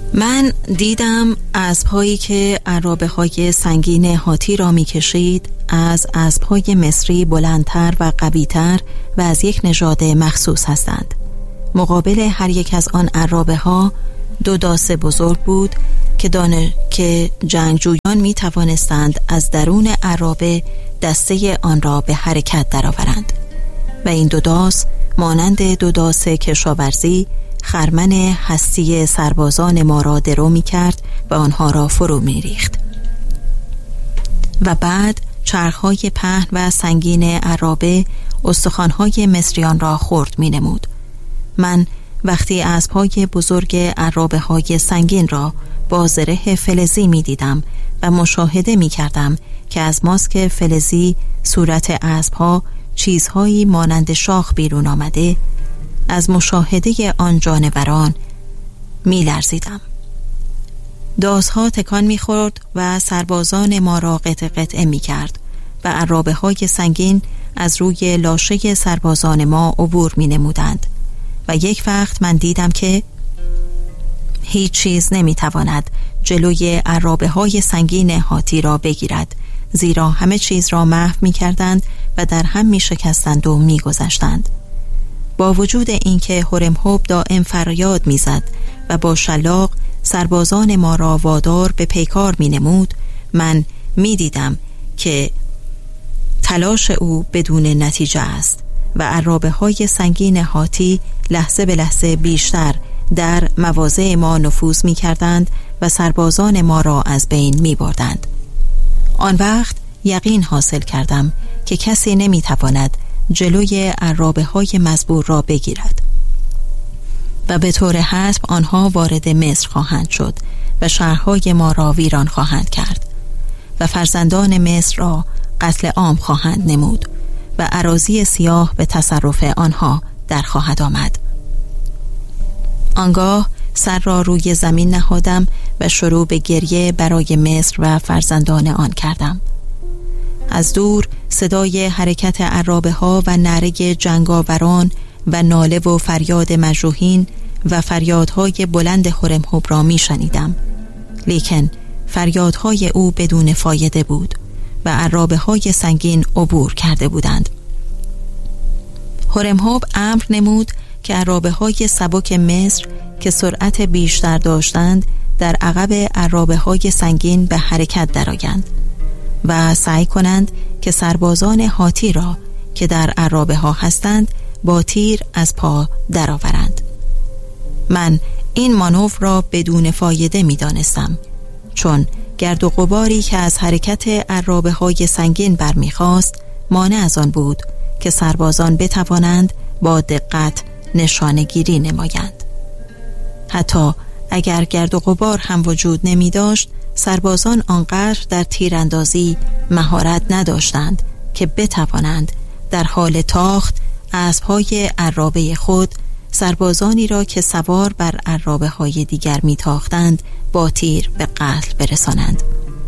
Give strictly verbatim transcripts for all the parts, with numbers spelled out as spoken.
من دیدم اسب‌هایی که عرابه‌های سنگین هاتی را می‌کشید از اسب‌های مصری بلندتر و قوی‌تر و از یک نژاد مخصوص هستند. مقابل هر یک از آن عرابه‌ها دو داس بزرگ بود که دانه که جنگجویان می‌توانستند از درون عرابه دسته آن را به حرکت درآورند و این دو داس مانند دو داس کشاورزی خرمن هستی سربازان ما را درو می کرد و آنها را فرو می ریخت و بعد چرخهای پهن و سنگین عرابه استخوانهای مصریان را خرد می نمود. من وقتی اسبهای بزرگ عرابه های سنگین را با زره فلزی می دیدم و مشاهده می کردم که از ماسک فلزی صورت اسبها چیزهایی مانند شاخ بیرون آمده، از مشاهده آن جانوران می لرزیدم. داسها تکان می خورد و سربازان ما را قطع قطعه می کرد و عرابه های سنگین از روی لاشه سربازان ما عبور می نمودند و یک وقت من دیدم که هیچ چیز نمی تواند جلوی عرابه های سنگین هاتی را بگیرد، زیرا همه چیز را محو می کردند و در هم می شکستند و می گذشتند. با وجود اینکه هورمهوب دائم فریاد میزد و با شلاق سربازان ما را وادار به پیکار می نمود، من می دیدم که تلاش او بدون نتیجه است و عرابه های سنگین هاتی لحظه به لحظه بیشتر در مواضع ما نفوذ می کردند و سربازان ما را از بین می بردند. آن وقت یقین حاصل کردم که کسی نمی تواند جلوی عرابه های مزبور را بگیرد و به طور حتم آنها وارد مصر خواهند شد و شهرهای ما را ویران خواهند کرد و فرزندان مصر را قتل عام خواهند نمود و اراضی سیاه به تصرف آنها در خواهد آمد. آنگاه سر را روی زمین نهادم و شروع به گریه برای مصر و فرزندان آن کردم. از دور صدای حرکت عرابه ها و نعره جنگاوران و ناله و فریاد مجروحین و فریادهای بلند هورمهوب را می شنیدم، لیکن فریادهای او بدون فایده بود و عرابه های سنگین عبور کرده بودند. هورمهوب امر نمود که عرابه های سبک مصر که سرعت بیشتر داشتند در عقب عرابه های سنگین به حرکت درآیند و سعی کنند که سربازان هاتی را که در عرابه ها هستند با تیر از پا درآورند. من این مانور را بدون فایده می دانستم، چون گرد و غباری که از حرکت عرابه های سنگین برمیخواست مانع از آن بود که سربازان بتوانند با دقت نشانه‌گیری نمایند. حتی اگر گرد و غبار هم وجود نمی داشت، سربازان آنقدر در تیراندازی مهارت نداشتند که بتوانند در حال تاخت اسبهای عرابه خود سربازانی را که سوار بر عرابه های دیگر می تاختند با تیر به قتل برسانند.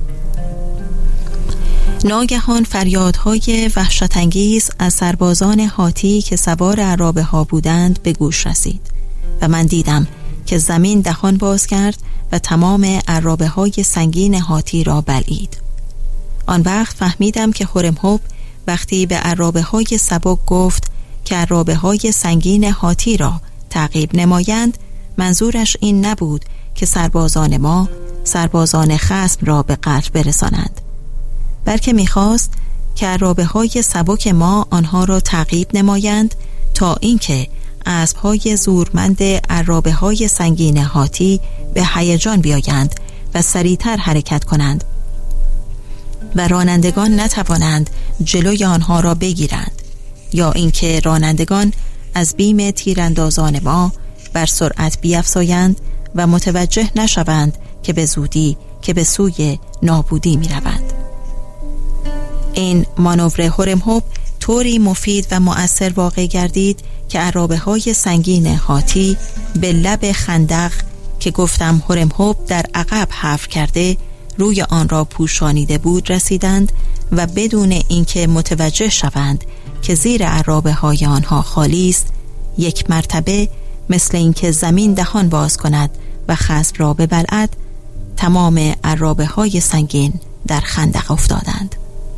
ناگهان فریادهای وحشت‌انگیز از سربازان هاتی که سوار عرابه ها بودند به گوش رسید و من دیدم که زمین دهان باز کرد و تمام عرابه های سنگین هاتی را بلعید. آن وقت فهمیدم که هورمهوب وقتی به عرابه های سبک گفت که عرابه های سنگین هاتی را تعقیب نمایند، منظورش این نبود که سربازان ما سربازان خصم را به قتل برسانند، بلکه می‌خواست که عرابه های سبک ما آنها را تعقیب نمایند تا اینکه اسب‌های زورمند عرابه های سنگین هاتی به هیجان بیایند و سریعتر حرکت کنند و رانندگان نتوانند جلوی آنها را بگیرند، یا اینکه رانندگان از بیم تیراندازان ما بر سرعت بیفزایند و متوجه نشوند که به زودی که به سوی نابودی می روند. این مانور هورمهوب طوری مفید و مؤثر واقع گردید که عرابه های سنگین هاتی به لب خندق که گفتم هورمهوب در عقب حفر کرده روی آن را پوشانیده بود رسیدند و بدون اینکه متوجه شوند که زیر عرابه های آنها خالی است، یک مرتبه مثل اینکه زمین دهان باز کند و خصم را ببلعد، تمام عرابه های سنگین در خندق افتادند.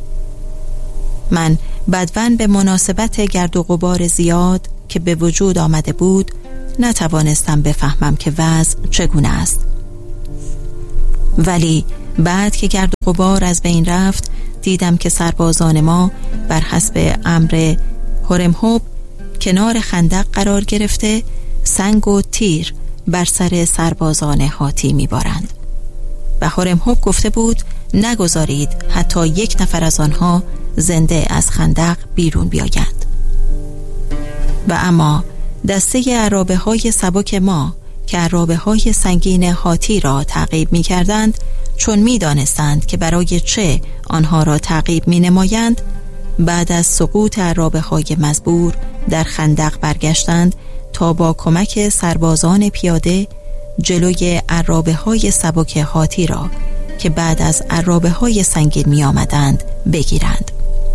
من بدون به مناسبت گرد و غبار زیاد که به وجود آمده بود نتوانستم بفهمم که وضع چگونه است. ولی بعد که گرد و غبار از بین رفت دیدم که سربازان ما بر حسب امر هورمهوب کنار خندق قرار گرفته سنگ و تیر بر سر سربازان هاتی می‌بارند و هورمهوب گفته بود نگذارید حتی یک نفر از آنها زنده از خندق بیرون بیایند. و اما دسته عرابه های سبک ما که عرابه های سنگین هاتی را تعقیب می کردند، چون می دانستند که برای چه آنها را تعقیب می نمایند، بعد از سقوط عرابه های مزبور در خندق برگشتند تا با کمک سربازان پیاده جلوی عرابه های سبک هاتی را که بعد از عرابه های سنگین می آمدند بگیرند.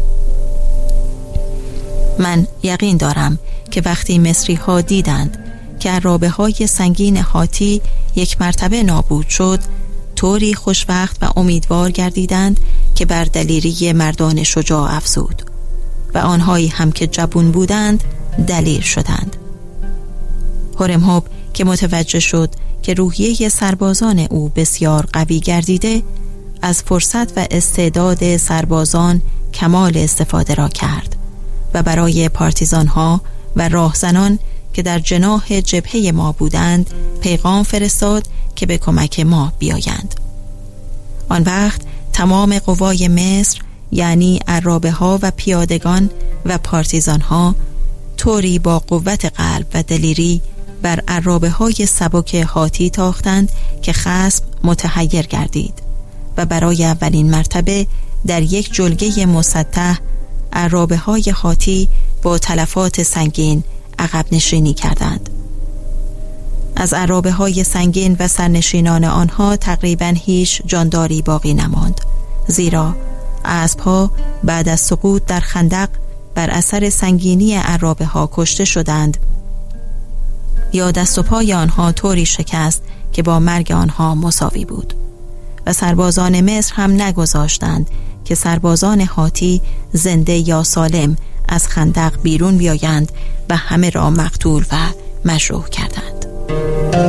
من یقین دارم که وقتی مصری ها دیدند که عرابه های سنگین هاتی یک مرتبه نابود شد، طوری خوشوقت و امیدوار گردیدند که بر دلیری مردان شجاع افزود و آنهایی هم که جبون بودند دلیر شدند. هورمهوب که متوجه شد که روحیه سربازان او بسیار قوی گردیده، از فرصت و استعداد سربازان کمال استفاده را کرد و برای پارتیزان ها و راهزنان که در جناح جبهه ما بودند پیغام فرستاد که به کمک ما بیایند. آن وقت تمام قوای مصر، یعنی عرابه ها و پیادگان و پارتیزان ها، طوری با قوت قلب و دلیری بر عرابه های سبک هاتی تاختند که خصم متحیر گردید و برای اولین مرتبه در یک جلگه مسطح عرابه های هاتی با تلفات سنگین عقب نشینی کردند. از عرابه های سنگین و سرنشینان آنها تقریباً هیچ جانداری باقی نماند، زیرا اسب‌ها بعد از سقوط در خندق بر اثر سنگینی عرابه ها کشته شدند یا دست و پای آنها طوری شکست که با مرگ آنها مساوی بود و سربازان مصر هم نگذاشتند که سربازان هاتی زنده یا سالم از خندق بیرون بیایند و همه را مقتول و مجروح کردند.